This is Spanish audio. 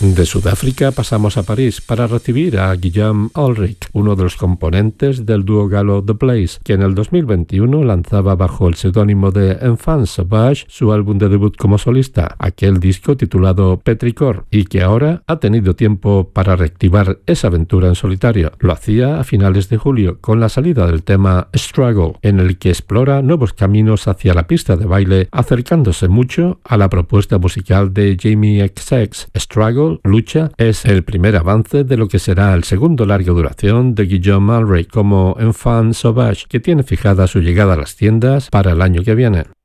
De Sudáfrica pasamos a París para recibir a Guillaume Ulrich, uno de los componentes del dúo galo The Blaze, que en el 2021 lanzaba bajo el seudónimo de Enfant Sauvage su álbum de debut como solista, aquel disco titulado Petrichor, y que ahora ha tenido tiempo para reactivar esa aventura en solitario. Lo hacía a finales de julio con la salida del tema Struggle, en el que explora nuevos caminos hacia la pista de baile, acercándose mucho a la propuesta musical de Jamie XX. Struggle, lucha, es el primer avance de lo que será el segundo larga duración de Guillaume Ulrich como Enfant Sauvage, que tiene fijada su llegada a las tiendas para el año que viene.